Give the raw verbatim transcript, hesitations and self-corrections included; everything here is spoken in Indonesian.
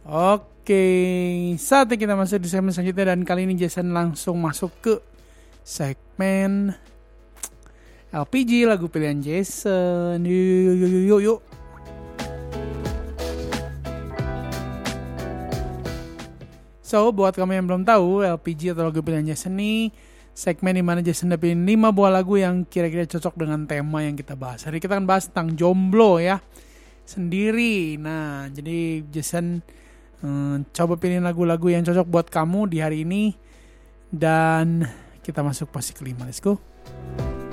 Oke, saatnya kita masuk di segmen selanjutnya dan kali ini Jason langsung masuk ke segmen L P G, lagu pilihan Jason. Yuk yuk yuk yuk yuk. So, buat kamu yang belum tahu, L P G atau lagu pilihan Jason ini segmen dimana Jason dapetin lima buah lagu yang kira-kira cocok dengan tema yang kita bahas. Hari kita akan bahas tentang jomblo ya, sendiri. Nah, jadi Jason Hmm, coba pilih lagu-lagu yang cocok buat kamu di hari ini. Dan kita masuk posisi kelima. Let's go.